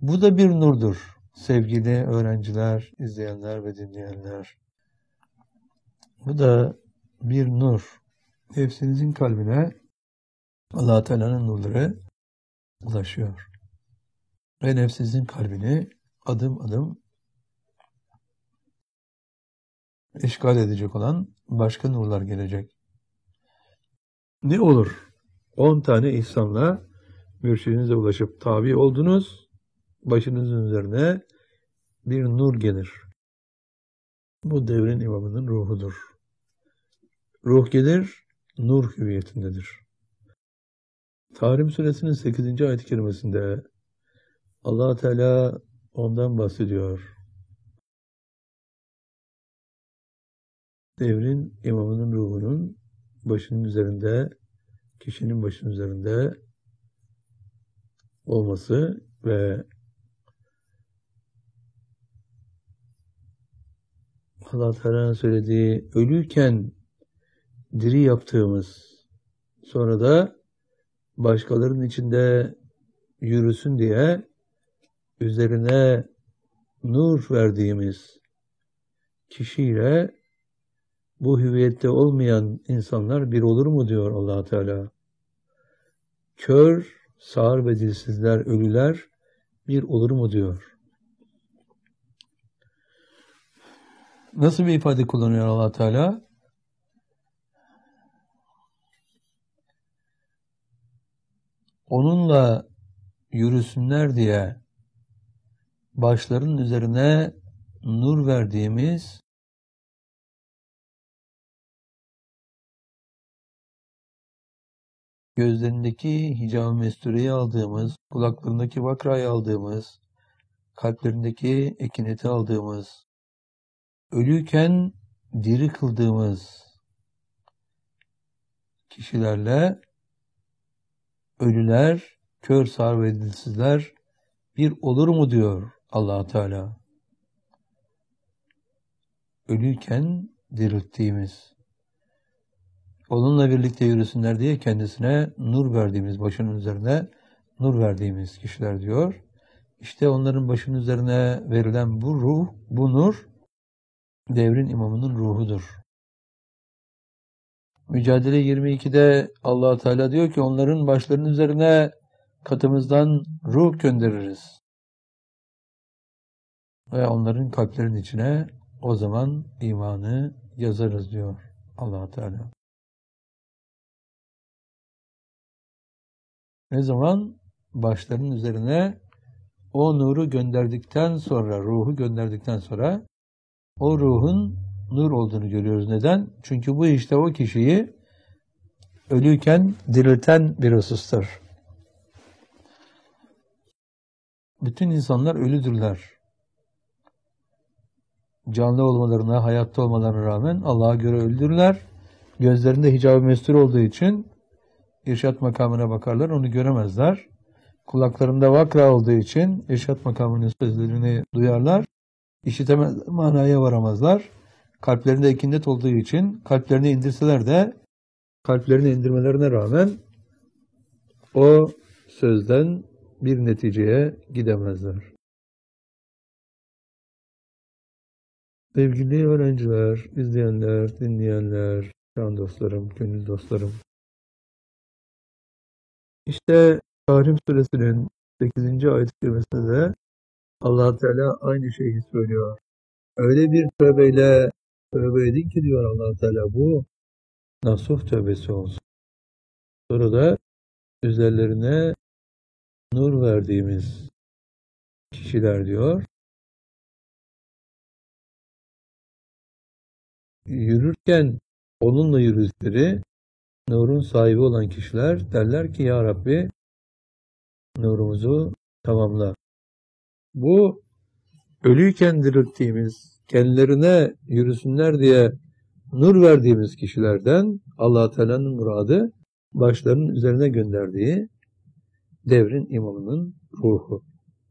Bu da bir nurdur. Sevgili öğrenciler, izleyenler ve dinleyenler. Bu da bir nur. Nefsinizin kalbine Allah Teala'nın nurları ulaşıyor. Ve nefsinizin kalbini adım adım işgal edecek olan başka nurlar gelecek. Ne olur? 10 tane ihsanla mürşidinize ulaşıp tabi oldunuz. Başınızın üzerine bir nur gelir. Bu devrin imamının ruhudur. Ruh gelir, nur hüviyetindedir. Tahrim Suresinin 8. ayet-i kerimesinde Allah Teala ondan bahsediyor. Devrin imamının ruhunun başının üzerinde, kişinin başının üzerinde olması ve Allah Teala'nın söylediği ölüyken diri yaptığımız, sonra da başkalarının içinde yürüsün diye üzerine nur verdiğimiz kişiyle bu hüviyette olmayan insanlar bir olur mu diyor Allah Teala. Kör, sağır ve dilsizler, ölüler bir olur mu diyor. Nasıl bir ifade kullanıyor Allah Teala? Onunla yürüsünler diye başlarının üzerine nur verdiğimiz gözlerindeki hicab-ı mestureyi aldığımız, kulaklarındaki vakrayı aldığımız, kalplerindeki ekineti aldığımız, ölüyken diri kıldığımız kişilerle ölüler, kör, sağır ve dilsizler bir olur mu diyor Allah Teala. Ölüyken dirilttiğimiz, onunla birlikte yürüsünler diye kendisine nur verdiğimiz, başının üzerine nur verdiğimiz kişiler diyor. İşte onların başının üzerine verilen bu ruh, bu nur, devrin imamının ruhudur. Mücadele 22'de Allah Teala diyor ki onların başlarının üzerine katımızdan ruh göndeririz. Ve onların kalplerinin içine o zaman imanı yazarız diyor Allah Teala. Ne zaman? Başlarının üzerine o nuru gönderdikten sonra, ruhu gönderdikten sonra o ruhun nur olduğunu görüyoruz. Neden? Çünkü bu işte o kişiyi ölüyken dirilten bir husustur. Bütün insanlar ölüdürler. Canlı olmalarına, hayatta olmalarına rağmen Allah'a göre ölüdürler. Gözlerinde hicab-ı mestur olduğu için irşat makamına bakarlar, onu göremezler. Kulaklarında vakra olduğu için irşat makamının sözlerini duyarlar. İşitemez, manaya varamazlar. Kalplerinde ekinet olduğu için kalplerini indirseler de kalplerini indirmelerine rağmen o sözden bir neticeye gidemezler. Sevgili öğrenciler, izleyenler, dinleyenler, can dostlarım, gönül dostlarım. İşte Tahrim Suresinin 8. ayet-i kerimesinde Allah Teala aynı şeyi söylüyor. Öyle bir tövbeyle tövbe edin ki diyor Allah Teala, bu nasuh tövbesi olsun. Sonra da üzerlerine nur verdiğimiz kişiler diyor. Yürürken onunla yürüdükleri nurun sahibi olan kişiler derler ki ya Rabbi nurumuzu tamamla. Bu ölüyken dirilttiğimiz, kendilerine yürüsünler diye nur verdiğimiz kişilerden Allah Teala'nın muradı başlarının üzerine gönderdiği devrin imamının ruhu.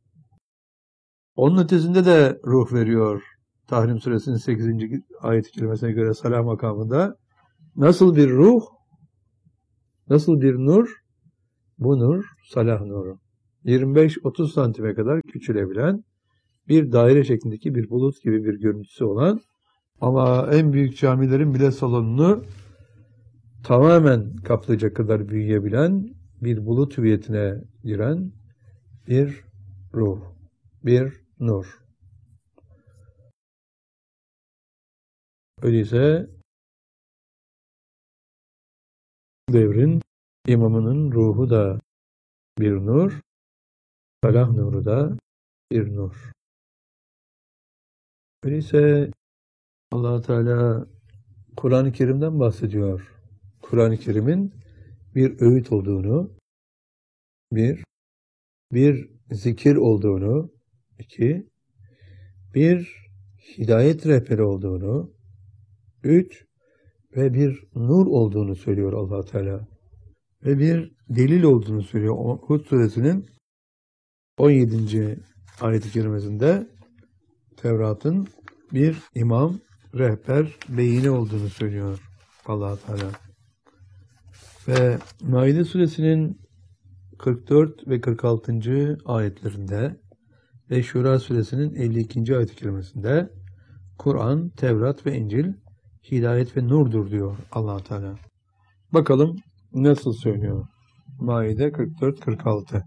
Onun ötesinde de ruh veriyor. Tahrim Suresinin 8. ayet-i kerimesine göre salah makamında. Nasıl bir ruh? Nasıl bir nur? Bu nur salah nuru. 25-30 santime kadar küçülebilen bir daire şeklindeki bir bulut gibi bir görüntüsü olan ama en büyük camilerin bile salonunu tamamen kaplayacak kadar büyüyebilen bir bulut hüviyetine giren bir ruh, bir nur. Öyleyse devrin imamının ruhu da bir nur, felah nuru da bir nur. Öyleyse Allah Teala Kur'an-ı Kerim'den bahsediyor. Kur'an-ı Kerim'in bir öğüt olduğunu, bir zikir olduğunu, iki, bir hidayet rehberi olduğunu, üç ve bir nur olduğunu söylüyor Allah Teala. Ve bir delil olduğunu söylüyor. Hud suresinin 17. ayet-i kerimesinde Tevrat'ın bir imam, rehber, beyini olduğunu söylüyor Allah Teala. Ve Maide suresinin 44 ve 46. ayetlerinde ve Şura suresinin 52. ayet-i kerimesinde Kur'an, Tevrat ve İncil hidayet ve nurdur diyor Allah Teala. Bakalım nasıl söylüyor? Maide 44-46.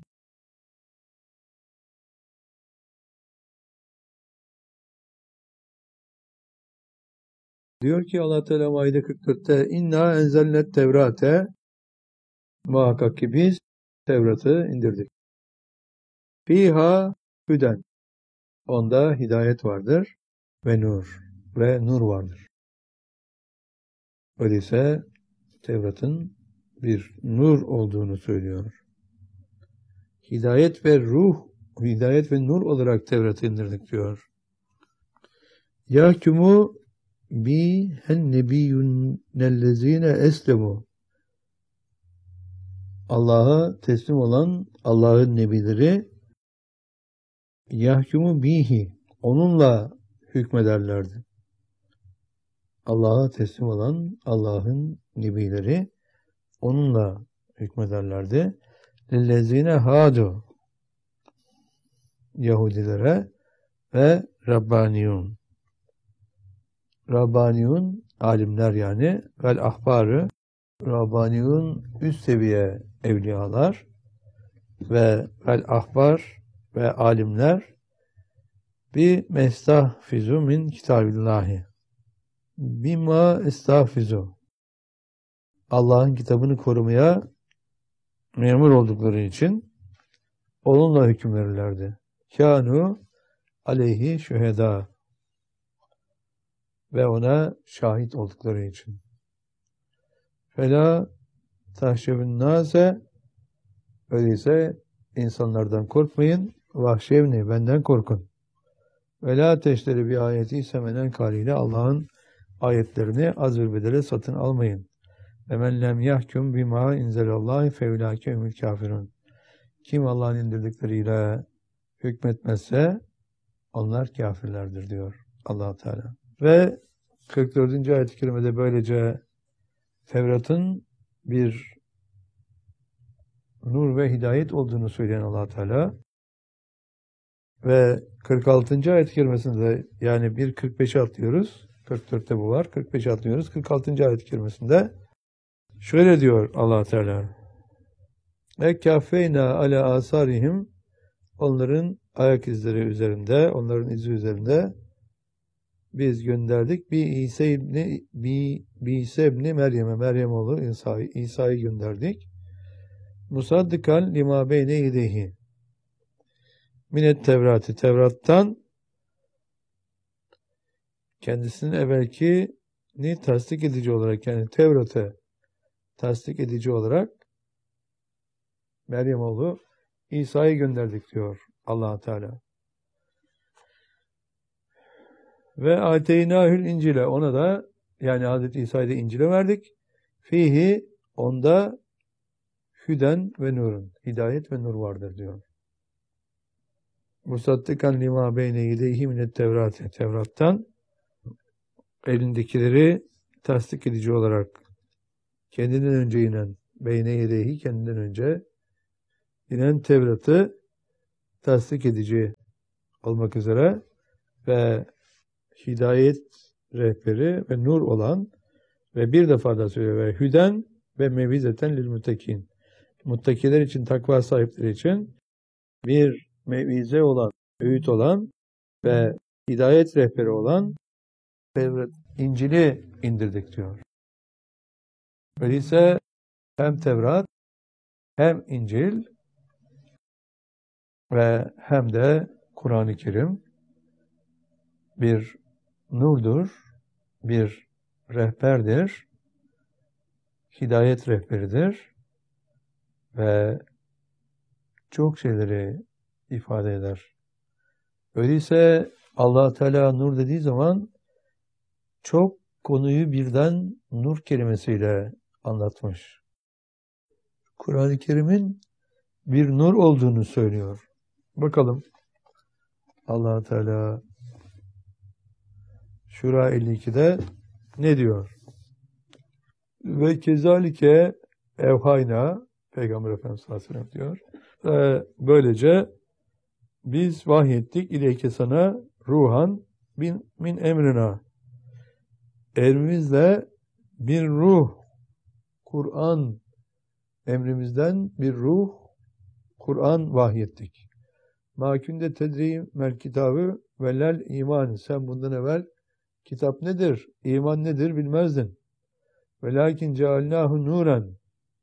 Diyor ki Allah Teala Maide 44'te İnna enzelnet Tevrate, muhakkak ki biz Tevrat'ı indirdik. Fiha hüden, onda hidayet vardır ve nur vardır. Öyleyse Tevrat'ın bir nur olduğunu söylüyor. Hidayet ve nur olarak Tevrat'ı indirdik diyor. Yahkumu bi hen nebiyyünnellezine eslemu. Allah'a teslim olan Allah'ın nebileri yahkumu bihi, onunla hükmederlerdi. Allah'a teslim olan Allah'ın nebileri onunla hükmederlerdi. Lillezine hadu, Yahudilere ve Rabbaniyun. Rabbaniyun alimler yani, vel ahbarı, Rabbaniyun üst seviye evliyalar ve vel ahbar ve alimler bi mestahfizu min kitabillahi. Bima estahfizu. Allah'ın kitabını korumaya memur oldukları için onunla hüküm verirlerdi. Kânu aleyhi şühedâ. Ve ona şahit oldukları için. Fela tahşevün nâse, öyleyse insanlardan korkmayın. Vahşevni, benden korkun. Ve la teşteri bir ayeti semenen kaliyle, Allah'ın ayetlerini az bir bedele satın almayın. Ve men lem yahkum bima inzelallahi fevlâke humul kafirun. Kim Allah'ın indirdikleriyle hükmetmezse onlar kafirlerdir diyor Allah Teala. Ve 44. ayet-i kerimede böylece Tevrat'ın bir nur ve hidayet olduğunu söyleyen Allah Teala ve 46. ayet-i kerimesinde, yani 1.45'e atlıyoruz. 44'te bu var. 45'e atlıyoruz. 46. ayet-i kerimesinde şöyle diyor Allah Teala: Ekkâfeyna ala asarihim, onların ayak izleri üzerinde, onların izi üzerinde biz gönderdik. İsa ibni Meryem'e, Meryem oğlu İsa'yı gönderdik. Musaddikan lima beyne yedeyhi. Minet Tevrat'ı, Tevrat'tan kendisinin evvelkini tasdik edici olarak, yani Tevrat'ı tasdik edici olarak Meryem oğlu İsa'yı gönderdik diyor Allah Teala. Ve ateynâhül İncil'e, ona da, yani Hazreti İsa'yı da İncil'e verdik. Fihi, onda hüden ve nurun, hidayet ve nur vardır diyor. Musaddikan lima beyne yedeyhi minet Tevrat'ı, Tevrat'tan elindekileri tasdik edici olarak kendinden önce inen, beyne yedeyhi, kendinden önce inen Tevrat'ı tasdik edici olmak üzere ve hidayet rehberi ve nur olan ve bir defa da söylüyor ve hüden ve mevizeten lil muttakin. Muttakiler için, takva sahipleri için bir mevize olan, öğüt olan ve hidayet rehberi olan İncil'i indirdik diyor. Öyleyse hem Tevrat hem İncil ve hem de Kur'an-ı Kerim bir nurdur, bir rehberdir, hidayet rehberidir ve çok şeyleri ifade eder. Öyleyse Allah Teala nur dediği zaman çok konuyu birden nur kelimesiyle anlatmış. Kur'an-ı Kerim'in bir nur olduğunu söylüyor. Bakalım Allah Teala Şura 52'de ne diyor? Ve kezalike evhayna Peygamber Efendimiz sallallahu aleyhi ve sellem diyor. Böylece biz vahyettik ileyke sana ruhan min emrina. Emrimizle bir ruh, Kur'an, emrimizden bir ruh, Kur'an vahyettik. Makünde tedri mel kitabı velel iman. Sen bundan evvel kitap nedir, iman nedir bilmezdin. Velakin cealnahu nuren.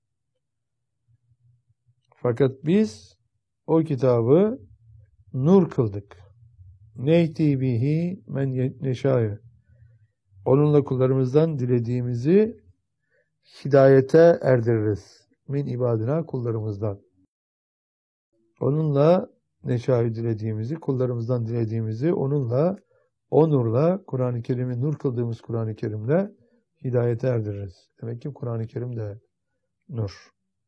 Fakat biz o kitabı nur kıldık. Nehdi bihi men neşâ'ı. Onunla kullarımızdan dilediğimizi hidayete erdiririz. Min ibadina kullarımızdan. Onunla neşâ'ı dilediğimizi, kullarımızdan dilediğimizi onunla, o nurla, Kur'an-ı Kerim'i nur kıldığımız Kur'an-ı Kerim'le hidayete erdiririz. Demek ki Kur'an-ı Kerim de nur.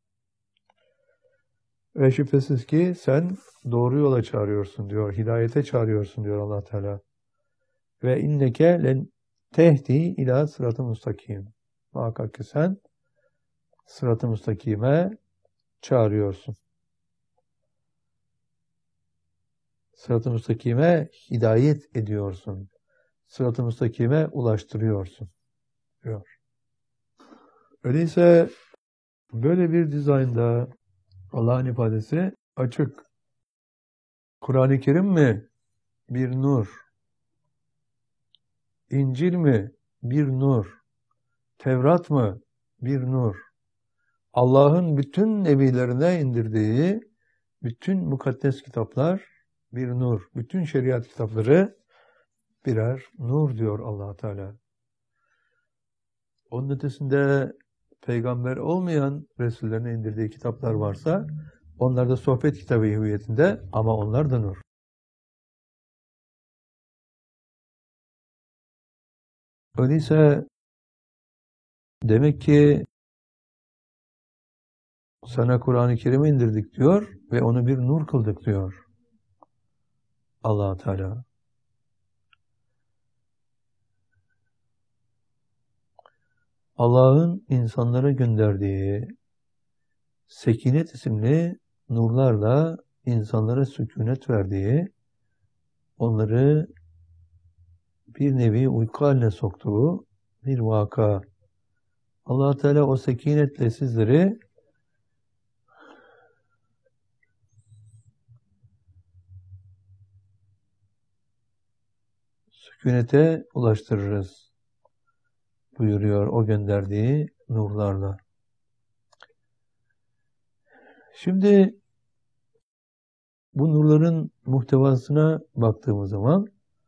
Ve şüphesiz ki sen doğru yola çağırıyorsun diyor, hidayete çağırıyorsun diyor Allah Teala. Ve inneke len tehdi ila sırat-ı mustakim. Muhakkak ki sen sırat-ı mustakime çağırıyorsun. Sırat-ı mustakime hidayet ediyorsun. Sırat-ı mustakime ulaştırıyorsun diyor. Öyleyse böyle bir dizaynda Allah'ın ifadesi açık. Kur'an-ı Kerim mi? Bir nur. İncil mi? Bir nur. Tevrat mı? Bir nur. Allah'ın bütün nebilerine indirdiği bütün mukaddes kitaplar bir nur. Bütün şeriat kitapları birer nur diyor Allah Teala. Onun ötesinde peygamber olmayan Resullerine indirdiği kitaplar varsa onlar da sohbet kitabı hüviyetinde ama onlar da nur. Öyleyse demek ki sana Kur'an-ı Kerim'i indirdik diyor ve onu bir nur kıldık diyor Allah Teala. Allah'ın insanlara gönderdiği Sekinet isimli nurlarla insanlara sükunet verdiği, onları bir nevi uyku haline soktuğu bir vaka. Allah Teala o sekinetle sizleri sükunete ulaştırırız buyuruyor o gönderdiği nurlarla. Şimdi bu nurların muhtevasına baktığımız zaman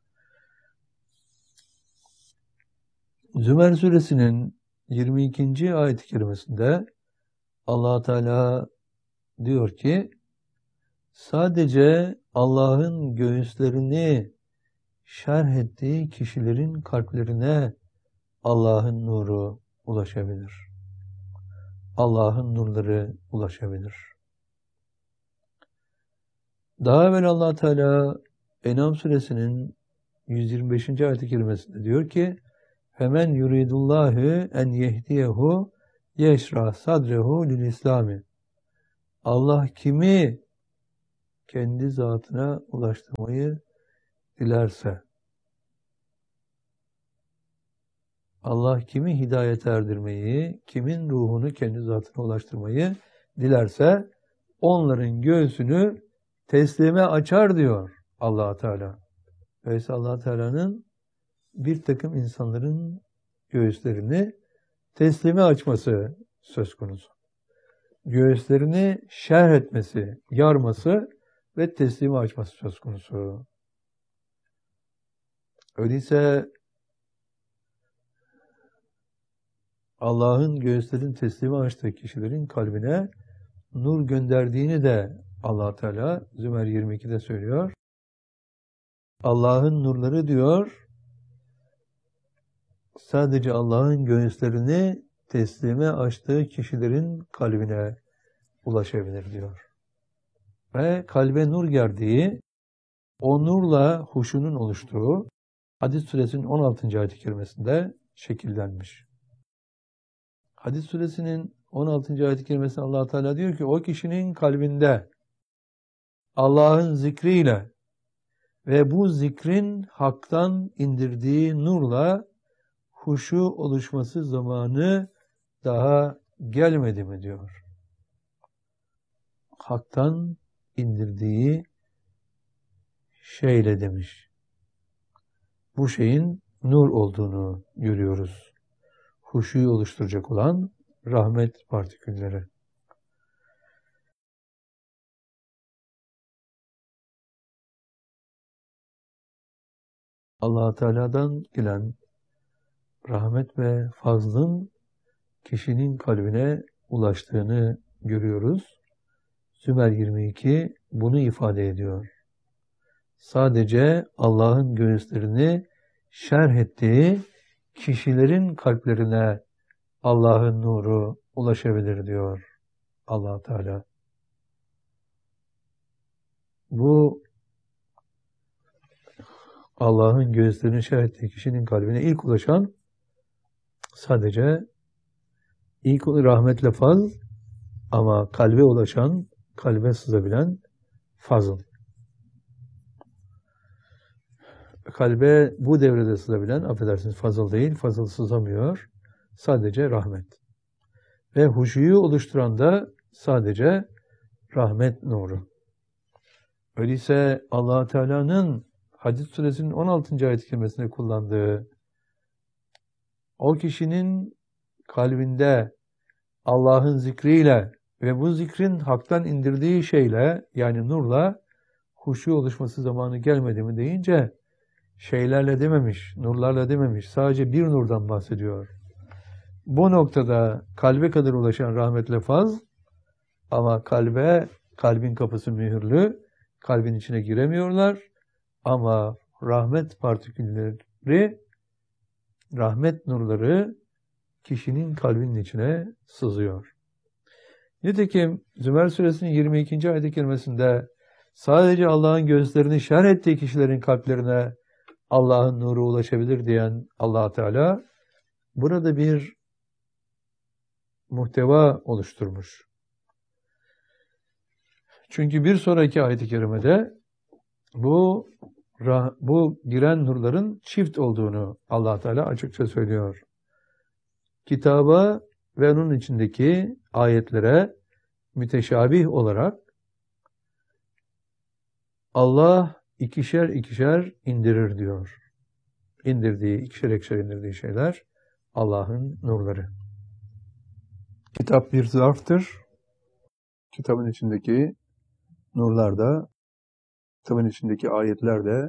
Zümer suresinin 22. ayet-i kerimesinde Allah Teala diyor ki sadece Allah'ın göğüslerini şerh ettiği kişilerin kalplerine Allah'ın nuru ulaşabilir. Allah'ın nurları ulaşabilir. Daha evvel Allah Teala En'am suresinin 125. ayet-i kerimesinde diyor ki Femen yuridullahu en yehdiyehu yeşrah sadrehu lil İslami. Allah kimi kendi zatına ulaştırmayı dilerse. Allah kimi hidayete erdirmeyi, kimin ruhunu kendi zatına ulaştırmayı dilerse onların göğsünü teslime açar diyor Allah Teala. Öyleyse Allah Teala'nın bir takım insanların göğüslerini teslime açması söz konusu. Göğüslerini şerh etmesi, yarması ve teslime açması söz konusu. Öyleyse Allah'ın göğüslerin teslime açtığı kişilerin kalbine nur gönderdiğini de Allah Teala Zümer 22'de söylüyor. Allah'ın nurları diyor, sadece Allah'ın göğüslerini teslime açtığı kişilerin kalbine ulaşabilir diyor. Ve kalbe nur geldiği, o nurla huşunun oluştuğu Hadid suresinin 16. ayet-i kerimesinde şekillenmiş. Hadid suresinin 16. ayet-i kerimesinde Allah Teala diyor ki o kişinin kalbinde Allah'ın zikriyle ve bu zikrin haktan indirdiği nurla huşu oluşması zamanı daha gelmedi mi diyor. Haktan indirdiği şeyle demiş. Bu şeyin nur olduğunu görüyoruz. Huşuyu oluşturacak olan rahmet partikülleri. Allah Teala'dan gelen rahmet ve fazlın kişinin kalbine ulaştığını görüyoruz. Zümer 22 bunu ifade ediyor. Sadece Allah'ın göğüslerini şerh ettiği kişilerin kalplerine Allah'ın nuru ulaşabilir diyor Allah Teala. Bu Allah'ın göğüslerini şerh ettiği kişinin kalbine ilk ulaşan sadece ilk rahmetle fazl ama kalbe ulaşan, kalbe sızabilen fazl. Kalbe bu devrede sızabilen, affedersiniz fazıl değil, fazıl sızamıyor. Sadece rahmet. Ve huşuyu oluşturan da sadece rahmet nuru. Öyleyse Allah Teala'nın Hadid suresinin 16. ayet-i kerimesinde kullandığı o kişinin kalbinde Allah'ın zikriyle ve bu zikrin haktan indirdiği şeyle yani nurla huşu oluşması zamanı gelmedi mi deyince şeylerle dememiş, nurlarla dememiş. Sadece bir nurdan bahsediyor. Bu noktada kalbe kadar ulaşan rahmetle faz ama kalbin kapısı mühürlü, kalbin içine giremiyorlar ama rahmet partikülleri, rahmet nurları kişinin kalbinin içine sızıyor. Nitekim Zümer suresinin 22. ayet-i kerimesinde sadece Allah'ın gözlerini şerh ettiği kişilerin kalplerine Allah'ın nuru ulaşabilir diyen Allah Teala burada bir muhteva oluşturmuş. Çünkü bir sonraki ayet-i kerimede bu giren nurların çift olduğunu Allah Teala açıkça söylüyor. Kitaba ve onun içindeki ayetlere müteşabih olarak Allah ikişer ikişer indirir diyor. İndirdiği, ikişer ikişer indirdiği şeyler Allah'ın nurları. Kitap bir zarftır. Kitabın içindeki nurlar da, kitabın içindeki ayetler de,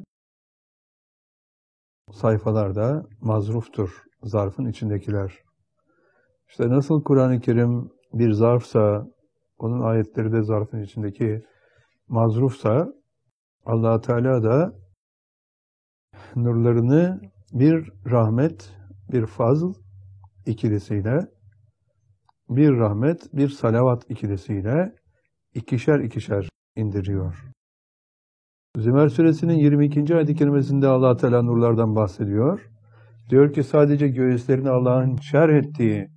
sayfalar da mazruftur. Zarfın içindekiler. İşte nasıl Kur'an-ı Kerim bir zarfsa, onun ayetleri de zarfın içindeki mazrufsa, Allah Teala da nurlarını bir rahmet, bir fazl ikilisiyle, bir rahmet, bir salavat ikilisiyle ikişer ikişer indiriyor. Zümer suresinin 22. ayet-i kerimesinde Allah Teala nurlardan bahsediyor. Diyor ki sadece göğüslerini Allah'ın şerh ettiği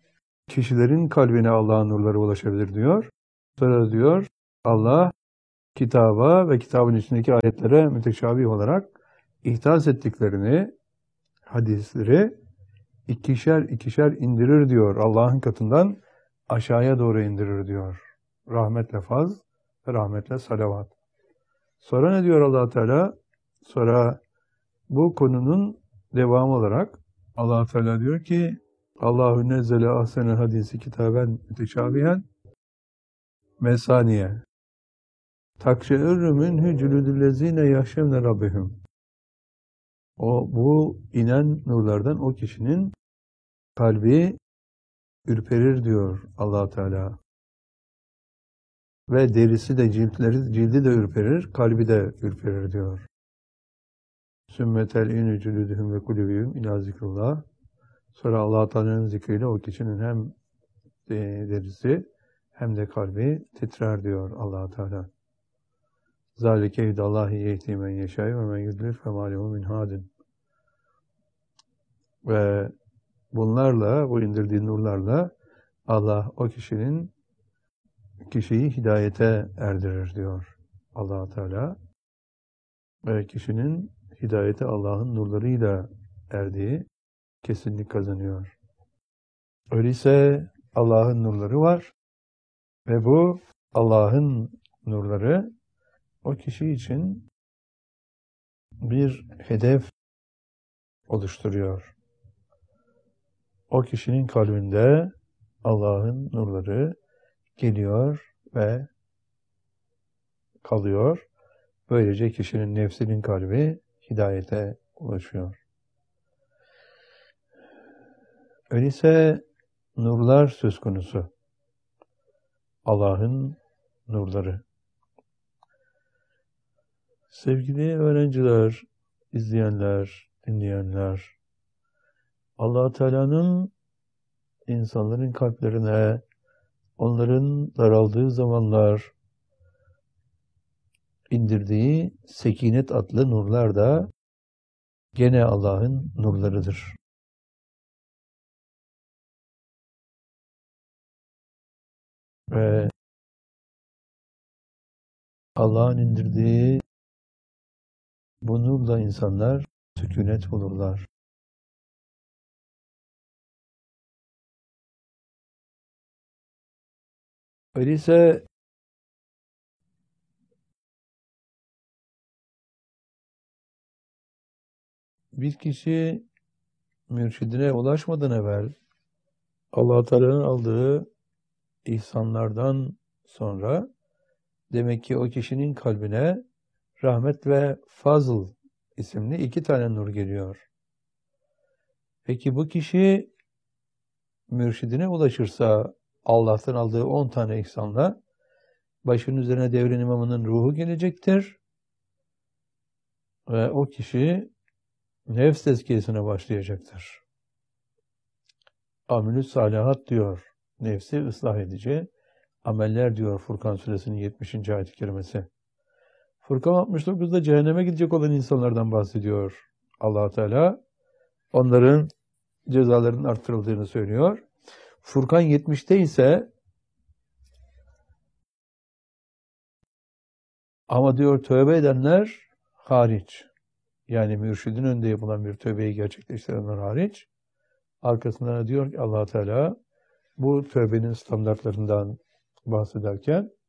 kişilerin kalbine Allah'ın nurları ulaşabilir diyor. Sonra diyor Allah kitaba ve kitabın içindeki ayetlere müteşabih olarak ihdas ettiklerini, hadisleri ikişer ikişer indirir diyor. Allah'ın katından aşağıya doğru indirir diyor. Rahmetle faz ve rahmetle salavat. Sonra ne diyor Allah Teala? Sonra bu konunun devamı olarak Allah Teala diyor ki Allahu nezzele ahsenel hadisi kitaben müteşabihen mesaniye takşe'irrü minhü cülüdüllezine yahşevne rabbihim. Bu inen nurlardan o kişinin kalbi ürperir diyor Allah Teala. Ve derisi de cildi de ürperir, kalbi de ürperir diyor. Sümmetel inü cülüdühüm ve kulübühüm ilâ zikrullah. Sonra Allah Teala'nın zikriyle o kişinin hem derisi hem de kalbi titrer diyor Allah Teala. Zalike hidallahi yehdi men yeşâ ve men yudlil femâ lehu min hadin. Ve bunlarla, bu indirdiği nurlarla Allah o kişiyi hidayete erdirir diyor Allah Teala. Ve kişinin hidayete Allah'ın nurlarıyla erdiği kesinlik kazanıyor. Öyleyse Allah'ın nurları var ve bu Allah'ın nurları o kişi için bir hedef oluşturuyor. O kişinin kalbinde Allah'ın nurları geliyor ve kalıyor. Böylece kişinin nefsinin kalbi hidayete ulaşıyor. Öyleyse nurlar söz konusu. Allah'ın nurları. Sevgili öğrenciler, izleyenler, dinleyenler, Allah Teala'nın insanların kalplerine, onların daraldığı zamanlar indirdiği Sekinet adlı nurlar da gene Allah'ın nurlarıdır. Ve Allah'ın indirdiği bu nurla insanlar sükunet bulurlar. Öyleyse bir kişi mürşidine ulaşmadan evvel Allah Teala'nın aldığı ihsanlardan sonra demek ki o kişinin kalbine rahmet ve fazıl isimli 2 tane nur geliyor. Peki bu kişi mürşidine ulaşırsa Allah'tan aldığı 10 tane ihsanla başının üzerine devrin imamının ruhu gelecektir. Ve o kişi nefs tezkiyesine başlayacaktır. Amilü salihat diyor. Nefsi ıslah edici ameller diyor Furkan suresinin 70. ayet-i kerimesi. Furkan 69'da cehenneme gidecek olan insanlardan bahsediyor Allah Teala. Onların cezalarının arttırıldığını söylüyor. Furkan 70'te ise ama diyor tövbe edenler hariç. Yani mürşidin önünde yapılan bir tövbeyi gerçekleştirenler hariç. Arkasından diyor ki Allah Teala bu tövbenin standartlarından bahsederken